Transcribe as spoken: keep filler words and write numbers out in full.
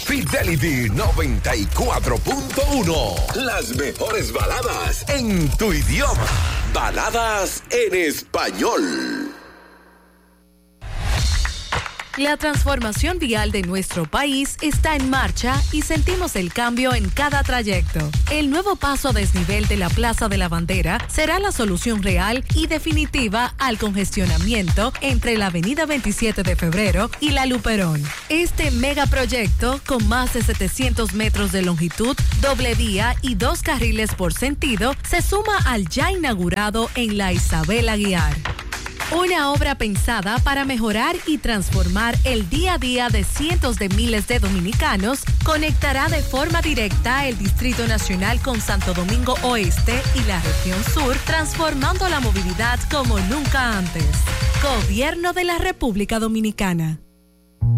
Fidelity noventa y cuatro punto uno. Las mejores baladas en tu idioma. Baladas en español. La transformación vial de nuestro país está en marcha y sentimos el cambio en cada trayecto. El nuevo paso a desnivel de la Plaza de la Bandera será la solución real y definitiva al congestionamiento entre la Avenida veintisiete de Febrero y la Luperón. Este megaproyecto, con más de setecientos metros de longitud, doble vía y dos carriles por sentido, se suma al ya inaugurado en la Isabel Aguiar. Una obra pensada para mejorar y transformar el día a día de cientos de miles de dominicanos, conectará de forma directa el Distrito Nacional con Santo Domingo Oeste y la región sur, transformando la movilidad como nunca antes. Gobierno de la República Dominicana.